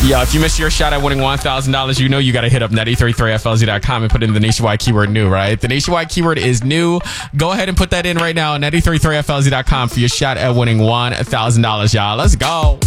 Yeah, if you missed your shot at winning $1,000, you know you got to hit up net833flz.com and put in the nationwide keyword new, right? The nationwide keyword is new. Go ahead and put that in right now at net833flz.com for your shot at winning $1,000, y'all. Let's go.